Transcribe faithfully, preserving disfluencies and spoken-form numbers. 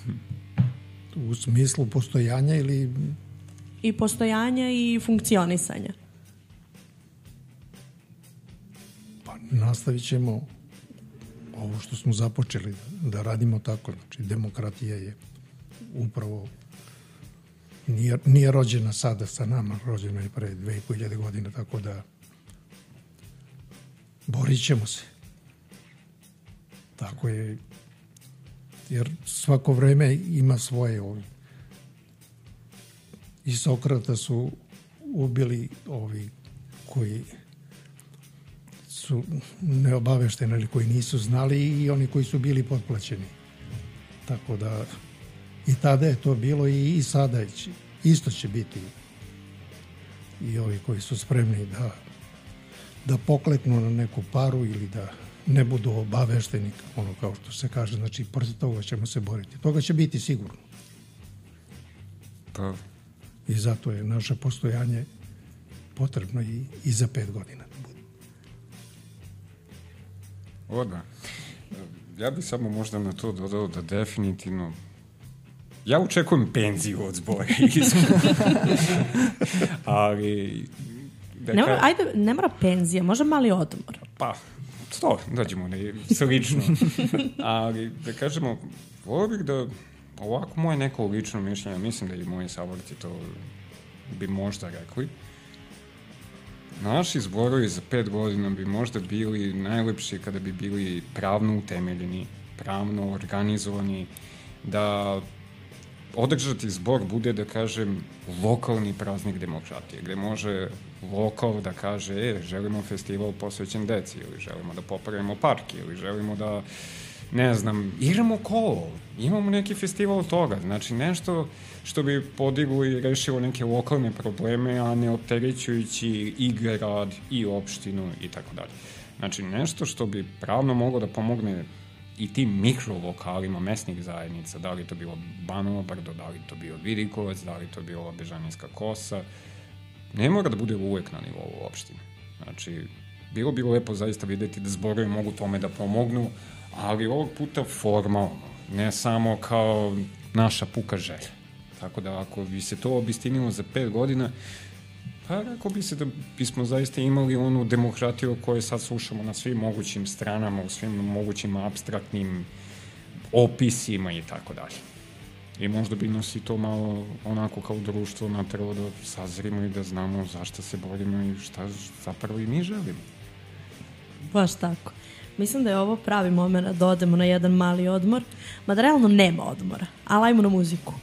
U smislu postojanja ili... I postojanja i funkcionisanja. Pa nastavit ćemo ovo što smo započeli da radimo tako. Znači, demokratija je upravo nije, nije rođena sada sa nama, rođena je pre dve i po hiljade godina, tako da borit ćemo se. Tako je, jer svako vreme ima svoje ovi. I Sokrata su ubili ovi koji su neobavešteni ili koji nisu znali i oni koji su bili potplaćeni. Tako da i tada je to bilo i, i sada će, isto će biti i ovi koji su spremni da, da pokleknu na neku paru ili da ne budu obavešteni, ono kao što se kaže, znači protiv toga ćemo se boriti. Toga će biti sigurno. Pa... I zato je naše postojanje potrebno i, i za pet godina. O da. Ja bih samo možda na to dodao da definitivno ja očekujem penziju od Zbora. Ali... Da ne, mora, ka... ajde, ne mora penzija, može mali odmor. Pa, to, dođemo ne, slično. Ali, da kažemo, volio bih da ovako moje neko lično mišljenje, mislim da i moji saborci to bi možda rekli, naši zborovi za pet godina bi možda bili najlepši kada bi bili pravno utemeljeni, pravno organizovani, da održati zbor bude, da kažem, lokalni praznik demokratije, gde može lokal da kaže, e, želimo festival posvećen deci, ili želimo da popravimo park, ili želimo da, ne znam, igramo kolo, imamo neki festival toga, znači nešto što bi podiglo i rešilo neke lokalne probleme, a ne opterećujući i grad, i opštinu, i tako dalje. Znači, nešto što bi pravno moglo da pomogne i tim mikrolokalima mesnih zajednica, da li to bilo Banovo Brdo, da li to bio Vidikovac, da li to bilo Bežanijska kosa, ne mora da bude uvek na nivou opštine. Znači, bilo bi lepo zaista videti da zborovi mogu tome da pomognu, ali ovog puta formalno, ne samo kao naša puka želja. Tako da ako bi se to obistinilo za pet godina, pa rekao bi se da bismo zaista imali onu demokratiju koju sad slušamo na svim mogućim stranama, u svim mogućim apstraktnim opisima i tako dalje. I možda bi nas i to malo onako kao društvo natralo da sazrimo i da znamo zašto se borimo i šta zapravo i mi želimo. Baš tako. Mislim da je ovo pravi moment da odemo na jedan mali odmor, mada realno nema odmora, ali ajmo na muziku.